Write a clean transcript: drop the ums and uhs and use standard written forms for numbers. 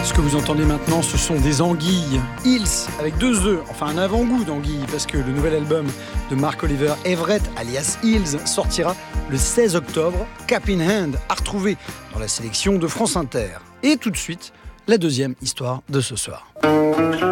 Ce que vous entendez maintenant, ce sont des anguilles. Hills, avec 2 E, enfin un avant-goût d'anguilles, parce que le nouvel album de Mark Oliver Everett, alias Hills, sortira le 16 octobre. Cap in Hand, à retrouver dans la sélection de France Inter. Et tout de suite, la deuxième histoire de ce soir.